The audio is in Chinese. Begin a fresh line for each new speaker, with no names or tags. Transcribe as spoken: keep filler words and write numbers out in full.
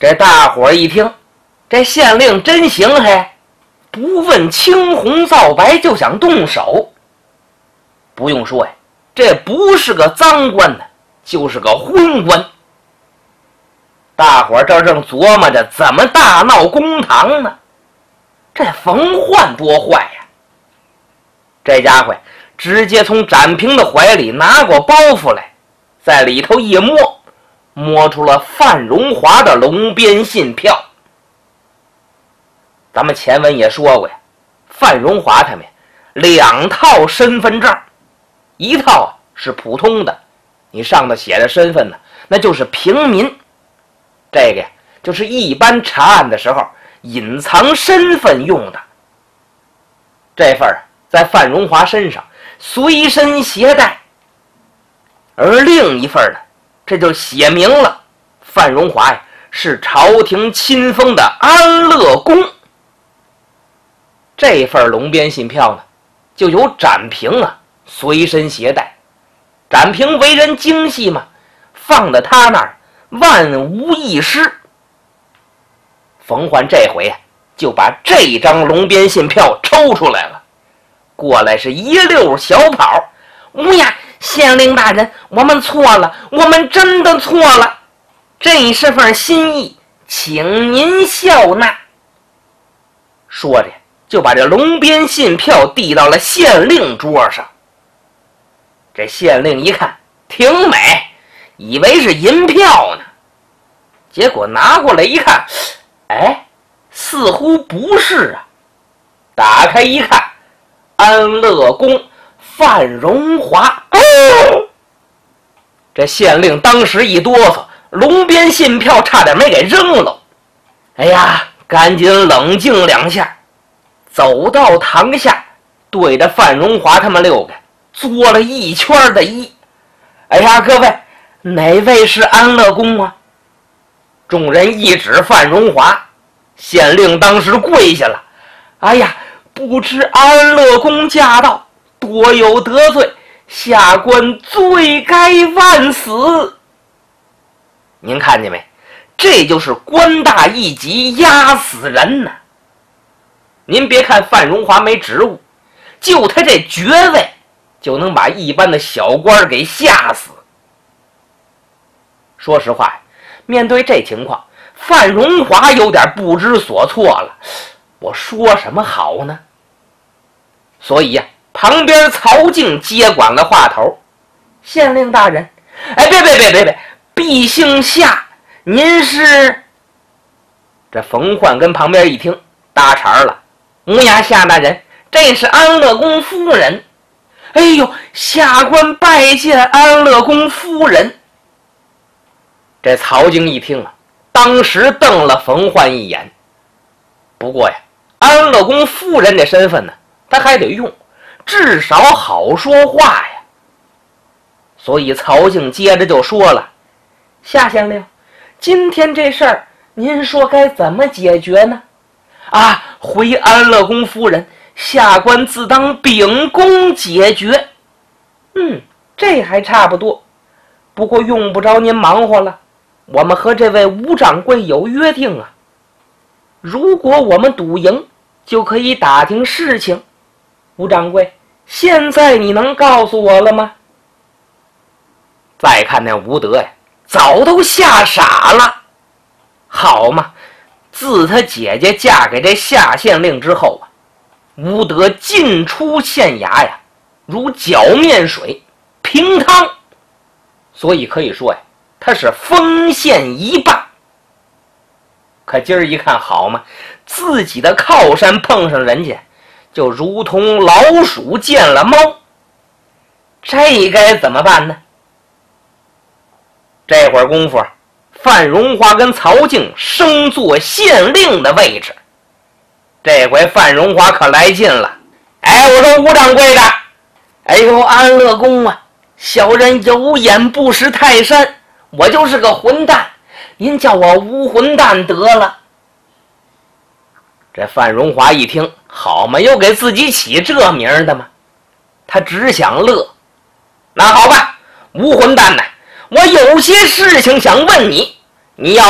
这大伙儿一听，这县令真行嘿，不问青红皂白就想动手。不用说呀，这不是个赃官呢，就是个昏官。大伙儿这正琢磨着怎么大闹公堂呢，这冯焕多坏呀！这家伙直接从展平的怀里拿过包袱来，在里头一摸，摸出了范荣华的龙边信票。咱们前文也说过呀，范荣华他们两套身份证，一套啊是普通的，你上头写的身份呢，那就是平民。这个呀，就是一般查案的时候隐藏身份用的。这份在范荣华身上随身携带，而另一份呢，这就写明了范荣华呀是朝廷亲封的安乐公。这份龙边信票呢，就由展平啊随身携带。展平为人精细嘛，放在他那儿万无一失。冯焕这回啊，就把这张龙边信票抽出来了，过来是一溜小跑。哎呀，县令大人，我们错了，我们真的错了，这是份心意，请您笑纳。说着就把这龙边信票递到了县令桌上。这县令一看挺美，以为是银票呢，结果拿过来一看，哎，似乎不是啊。打开一看，安乐公范荣华。哦，这县令当时一哆嗦，龙边信票差点没给扔了。哎呀，赶紧冷静两下，走到堂下，对着范荣华他们六个做了一圈的揖。哎呀，各位，哪位是安乐公啊？众人一指范荣华，县令当时跪下了。哎呀，不知安乐公驾到，多有得罪，下官罪该万死。您看见没？这就是官大一级压死人呢。您别看范荣华没职务，就他这爵位就能把一般的小官给吓死。说实话，面对这情况，范荣华有点不知所措了，我说什么好呢？所以呀、啊，旁边曹静接管了话头。县令大人，哎，别别别别别，毕姓夏，您是？这冯焕跟旁边一听，搭茬了。乌鸦夏大人，这是安乐公夫人。哎呦，下官拜见安乐公夫人。这曹京一听啊，当时瞪了冯焕一眼。不过呀，安乐公夫人这身份呢，他还得用，至少好说话呀。所以曹静接着就说了：“夏县令，今天这事儿，您说该怎么解决呢？”啊，回安乐公夫人，下官自当秉公解决。嗯，这还差不多。不过用不着您忙活了，我们和这位吴掌柜有约定啊。如果我们赌赢，就可以打听事情。吴掌柜，现在你能告诉我了吗？再看那吴德呀，早都吓傻了。好嘛，自他姐姐嫁给这夏县令之后啊，吴德进出县衙呀，如搅面水，平汤。所以可以说呀，他是封县一霸。可今儿一看好嘛，自己的靠山碰上人家，就如同老鼠见了猫，这该怎么办呢？这会儿功夫，范荣华跟曹静升坐县令的位置。这回范荣华可来劲了。哎，我说吴掌柜的，哎呦，安乐公啊，小人有眼不识泰山，我就是个混蛋，您叫我吴混蛋得了。这范荣华一听，好嘛，又给自己起这名的嘛，他只想乐。那好吧，吴混蛋呢，我有些事情想问你，你要